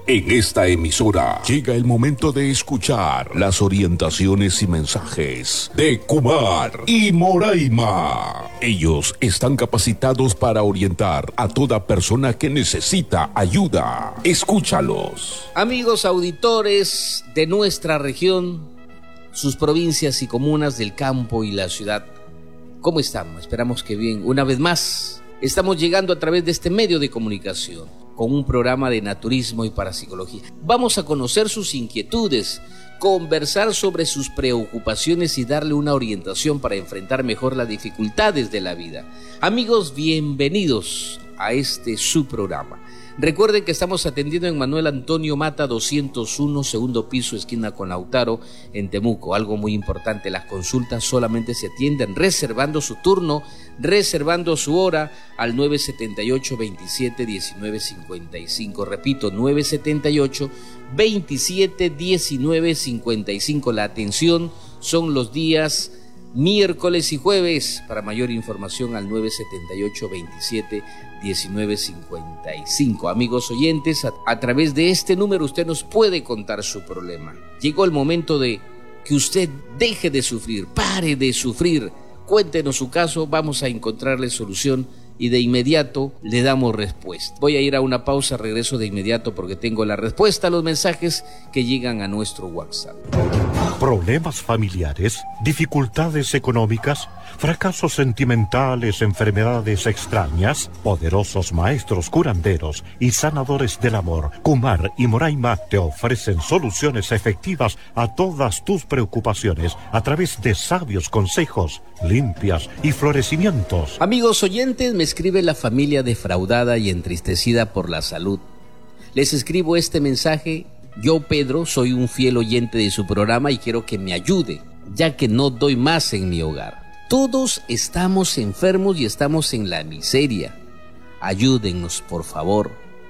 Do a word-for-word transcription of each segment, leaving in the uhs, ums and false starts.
En esta emisora llega el momento de escuchar las orientaciones y mensajes de Kumar y Moraima. Ellos están capacitados para orientar a toda persona que necesita ayuda. Escúchalos. Amigos auditores de nuestra región, sus provincias y comunas del campo y la ciudad, ¿cómo estamos? Esperamos que bien. Una vez más, estamos llegando a través de este medio de comunicación con un programa de naturismo y parapsicología. Vamos a conocer sus inquietudes, conversar sobre sus preocupaciones y darle una orientación para enfrentar mejor las dificultades de la vida. Amigos, bienvenidos a este su programa. Recuerden que estamos atendiendo en Manuel Antonio Mata doscientos uno, segundo piso, esquina con Lautaro, en Temuco. Algo muy importante, las consultas solamente se atienden reservando su turno, reservando su hora al nueve siete ocho, veintisiete, diecinueve cincuenta y cinco. Repito, nueve siete ocho, veintisiete, diecinueve cincuenta y cinco. La atención son los días miércoles y jueves. Para mayor información al nueve siete ocho, veintisiete, diecinueve cincuenta y cinco. Amigos oyentes, a, a través de este número usted nos puede contar su problema. Llegó el momento de que usted deje de sufrir, pare de sufrir. Cuéntenos su caso, vamos a encontrarle solución y de inmediato le damos respuesta. Voy a ir a una pausa, regreso de inmediato porque tengo la respuesta a los mensajes que llegan a nuestro WhatsApp. ¿Problemas familiares? ¿Dificultades económicas? ¿Fracasos sentimentales? ¿Enfermedades extrañas? Poderosos maestros curanderos y sanadores del amor, Kumar y Moraima, te ofrecen soluciones efectivas a todas tus preocupaciones a través de sabios consejos, limpias y florecimientos. Amigos oyentes, me escribe la familia defraudada y entristecida por la salud. Les escribo este mensaje. Yo, Pedro, soy un fiel oyente de su programa y quiero que me ayude, ya que no doy más en mi hogar. Todos estamos enfermos y estamos en la miseria. Ayúdennos, por favor.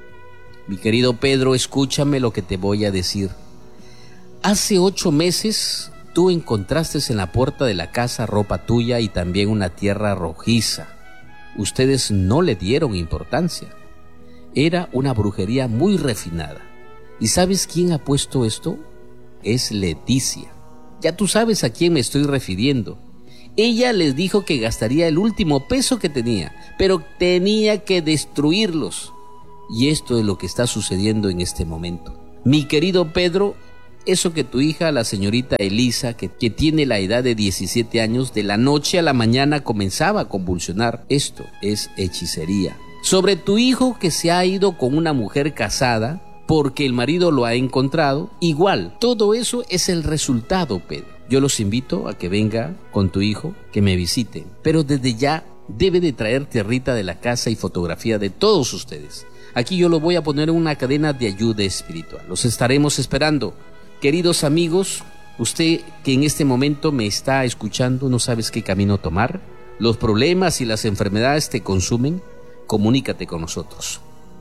Mi querido Pedro, escúchame lo que te voy a decir. Hace ocho meses tú encontraste en la puerta de la casa ropa tuya y también una tierra rojiza. Ustedes no le dieron importancia. Era una brujería muy refinada. ¿Y sabes quién ha puesto esto? Es Leticia. Ya tú sabes a quién me estoy refiriendo. Ella les dijo que gastaría el último peso que tenía, pero tenía que destruirlos. Y esto es lo que está sucediendo en este momento. Mi querido Pedro, eso que tu hija, la señorita Elisa, que, que tiene la edad de diecisiete años, de la noche a la mañana comenzaba a convulsionar. Esto es hechicería. Sobre tu hijo que se ha ido con una mujer casada, porque el marido lo ha encontrado, igual, todo eso es el resultado, Pedro. Yo los invito a que venga con tu hijo, que me visiten, pero desde ya debe de traer tierrita de la casa y fotografía de todos ustedes. Aquí yo lo voy a poner en una cadena de ayuda espiritual. Los estaremos esperando. Queridos amigos, usted que en este momento me está escuchando, no sabes qué camino tomar, los problemas y las enfermedades te consumen, comunícate con nosotros.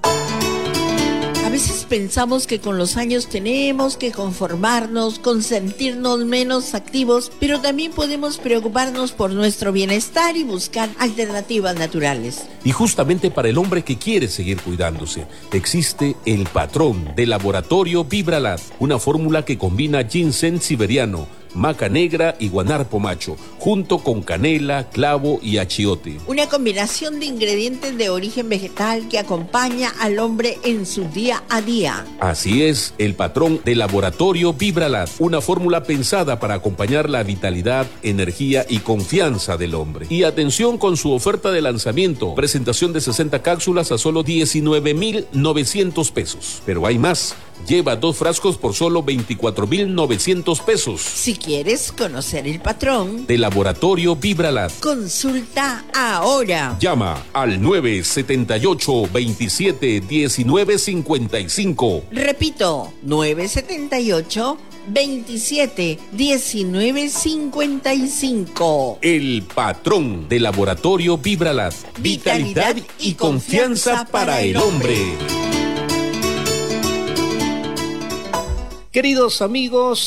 A veces pensamos que con los años tenemos que conformarnos, con sentirnos menos activos, pero también podemos preocuparnos por nuestro bienestar y buscar alternativas naturales. Y justamente para el hombre que quiere seguir cuidándose, existe el patrón de Laboratorio Vibralat, una fórmula que combina ginseng siberiano, maca negra y guanarpo macho, junto con canela, clavo y achiote. Una combinación de ingredientes de origen vegetal que acompaña al hombre en su día a día. Así es, el patrón de Laboratorio Vibralat, una fórmula pensada para acompañar la vitalidad, energía y confianza del hombre. Y atención con su oferta de lanzamiento, presentación de sesenta cápsulas a solo diecinueve mil novecientos pesos. Pero hay más. Lleva dos frascos por solo veinticuatro mil novecientos pesos. Si quieres conocer el patrón de Laboratorio Vibralat, consulta ahora. Llama al nueve siete ocho, veintisiete, diecinueve cincuenta y cinco. Repito, nueve siete ocho, veintisiete, diecinueve cincuenta y cinco. El patrón de Laboratorio Vibralat. Vitalidad, Vitalidad y confianza, confianza para el hombre. Queridos amigos,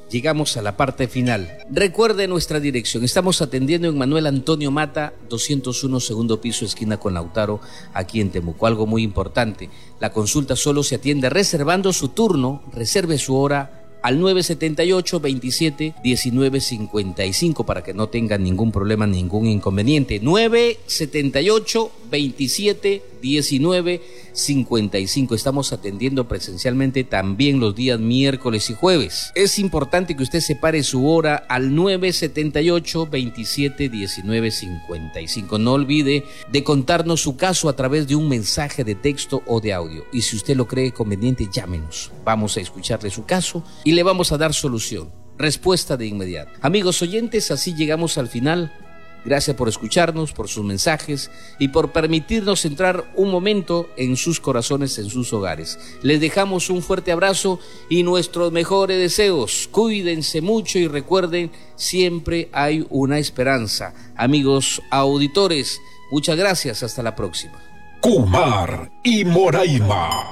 llegamos a la parte final. Recuerde nuestra dirección. Estamos atendiendo en Manuel Antonio Mata, doscientos uno, segundo piso, esquina con Lautaro, aquí en Temuco. Algo muy importante, la consulta solo se atiende reservando su turno. Reserve su hora al nueve setenta y ocho, veintisiete, diecinueve cincuenta y cinco para que no tengan ningún problema, ningún inconveniente. nueve setenta y ocho, veintisiete, diecinueve cincuenta y cinco. Estamos atendiendo presencialmente también los días miércoles y jueves. Es importante que usted separe su hora al nueve setenta y ocho, veintisiete, diecinueve cincuenta y cinco. No olvide de contarnos su caso a través de un mensaje de texto o de audio. Y si usted lo cree conveniente, llámenos. Vamos a escucharle su caso y le vamos a dar solución. Respuesta de inmediato. Amigos oyentes, así llegamos al final. Gracias por escucharnos, por sus mensajes y por permitirnos entrar un momento en sus corazones, en sus hogares. Les dejamos un fuerte abrazo y nuestros mejores deseos. Cuídense mucho y recuerden, siempre hay una esperanza. Amigos auditores, muchas gracias. Hasta la próxima. Kumar y Moraima.